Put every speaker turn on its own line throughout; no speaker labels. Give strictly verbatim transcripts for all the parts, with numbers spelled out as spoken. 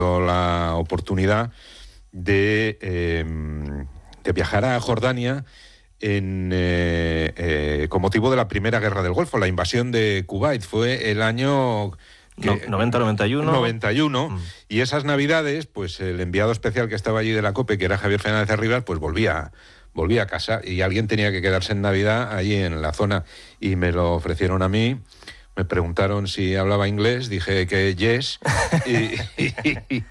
la oportunidad de, eh, de viajar a Jordania en, eh, eh, con motivo de la Primera Guerra del Golfo, la invasión de Kuwait. Fue el año...
Que, noventa noventa y uno.
noventa y uno, mm. y esas navidades, pues el enviado especial que estaba allí de la COPE, que era Javier Fernández Arribas, pues volvía, volvía a casa, y alguien tenía que quedarse en Navidad allí en la zona, y me lo ofrecieron a mí. Me preguntaron si hablaba inglés, dije que yes, y, y,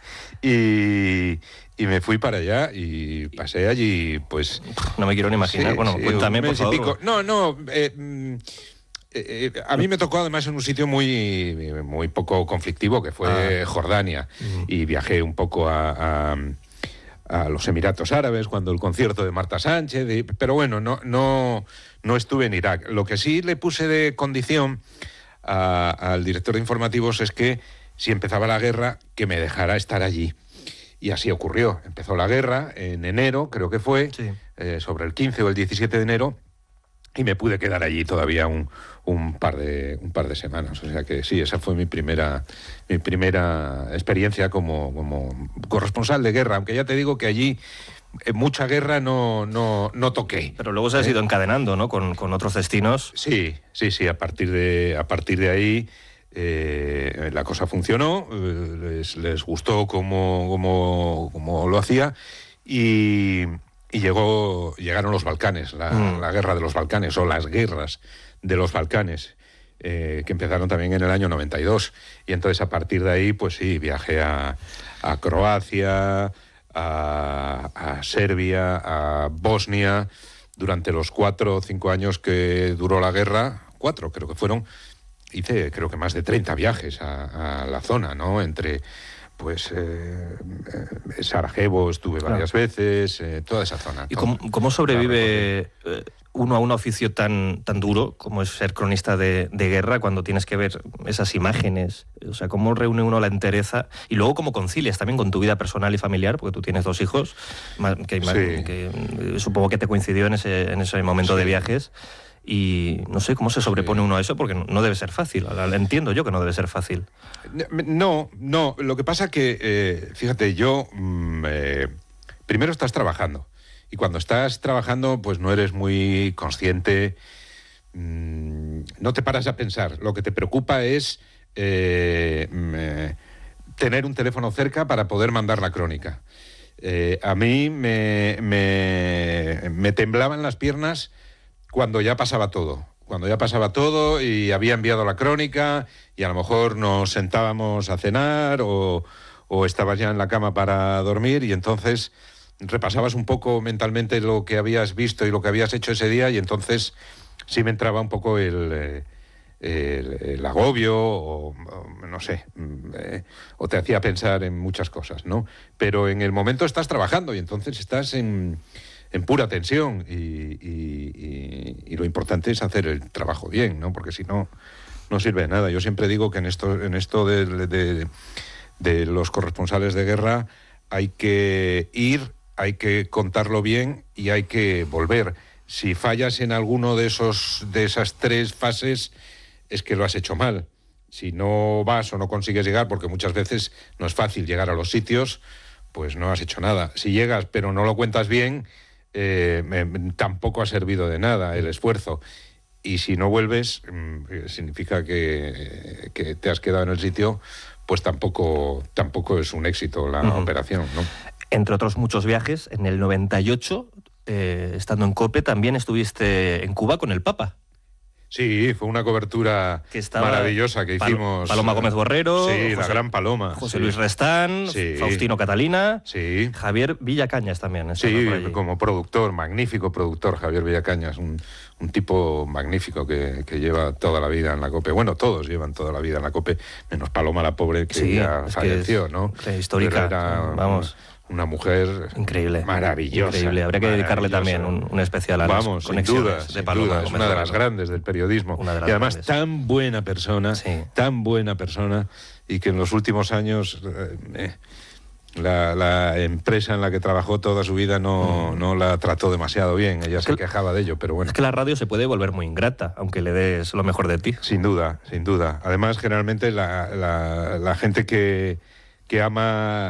y, y me fui para allá y pasé allí, pues...
No me quiero ni imaginar, sí, bueno, sí, cuéntame, por favor.
No, no, eh, eh, a mí me tocó además en un sitio muy, muy poco conflictivo, que fue ah. Jordania, uh-huh. y viajé un poco a... a a los Emiratos Árabes, cuando el concierto de Marta Sánchez, y, pero bueno, no, no, no estuve en Irak. Lo que sí le puse de condición a, al director de informativos es que si empezaba la guerra, que me dejara estar allí. Y así ocurrió. Empezó la guerra en enero, creo que fue, sí. eh, sobre el quince o el diecisiete de enero, y me pude quedar allí todavía un, un, par de, un par de semanas. O sea que sí, esa fue mi primera, mi primera experiencia como, como corresponsal de guerra, aunque ya te digo que allí eh, mucha guerra no, no, no toqué.
Pero luego se ha ¿eh? ido encadenando, ¿no?, con, con otros destinos.
Sí, sí, sí, a partir de, a partir de ahí eh, la cosa funcionó, eh, les, les gustó cómo, cómo, cómo lo hacía, y... Y llegó, llegaron los Balcanes, la, mm. la guerra de los Balcanes, o las guerras de los Balcanes, eh, que empezaron también en el año noventa y dos. Y entonces a partir de ahí, pues sí, viajé a, a Croacia, a, a Serbia, a Bosnia, durante los cuatro o cinco años que duró la guerra, cuatro creo que fueron, hice creo que más de treinta viajes a, a la zona, ¿no?, entre... Pues eh, eh, Sarajevo estuve varias claro. veces, eh, toda esa zona.
¿Y cómo, cómo sobrevive eh, uno a un oficio tan, tan duro como es ser cronista de, de guerra cuando tienes que ver esas imágenes? O sea, ¿cómo reúne uno la entereza? Y luego, ¿cómo concilias también con tu vida personal y familiar? Porque tú tienes dos hijos, que, sí. que supongo que te coincidió en ese, en ese momento sí. de viajes. Y no sé cómo se sobrepone sí. uno a eso, porque no debe ser fácil. Entiendo yo que no debe ser fácil.
No, no. Lo que pasa que, eh, fíjate, yo... Mm, eh, primero estás trabajando. Y cuando estás trabajando, pues no eres muy consciente. Mmm, no te paras a pensar. Lo que te preocupa es eh, eh, tener un teléfono cerca para poder mandar la crónica. Eh, a mí me, me, me temblaban las piernas... cuando ya pasaba todo, cuando ya pasaba todo y había enviado la crónica y a lo mejor nos sentábamos a cenar o, o estabas ya en la cama para dormir y entonces repasabas un poco mentalmente lo que habías visto y lo que habías hecho ese día y entonces sí me entraba un poco el, el, el agobio o, o no sé, eh, o te hacía pensar en muchas cosas, ¿no? Pero en el momento estás trabajando y entonces estás en... en pura tensión y, y, y, y lo importante es hacer el trabajo bien, ¿no? Porque si no, no sirve de nada. Yo siempre digo que en esto, en esto de, de, de los corresponsales de guerra hay que ir, hay que contarlo bien y hay que volver. Si fallas en alguno de esos de esas tres fases es que lo has hecho mal. Si no vas o no consigues llegar, porque muchas veces no es fácil llegar a los sitios, pues no has hecho nada. Si llegas pero no lo cuentas bien, Eh, me, tampoco ha servido de nada el esfuerzo y si no vuelves eh, significa que, que te has quedado en el sitio, pues tampoco tampoco es un éxito la uh-huh. operación, ¿no?
Entre otros muchos viajes, en el noventa y ocho, eh, estando en COPE, también estuviste en Cuba con el Papa.
Sí, fue una cobertura que maravillosa que hicimos.
Paloma Gómez Borrero.
Sí, José, la gran Paloma.
José
sí.
Luis Restán, sí. Faustino Catalina.
Sí.
Javier Villacañas también.
Sí, como productor, magnífico productor, Javier Villacañas, un, un tipo magnífico que, que lleva toda la vida en la COPE. Bueno, todos llevan toda la vida en la COPE, menos Paloma la pobre que sí, ya falleció,
es
¿no?
Histórica,
era,
vamos.
Una mujer
increíble,
maravillosa.
Increíble. Habría que dedicarle también un, un especial a las
Vamos,
conexiones
sin duda,
de Paloma.
Sin duda. Es una de las grandes del periodismo.
De las
y además
grandes.
tan buena persona,
sí.
tan buena persona, y que en los últimos años eh, la, la empresa en la que trabajó toda su vida no, mm. no la trató demasiado bien. Ella es se que, quejaba de ello, pero bueno.
Es que la radio se puede volver muy ingrata, aunque le des lo mejor de ti.
Sin duda, sin duda. Además, generalmente la, la, la gente que... que ama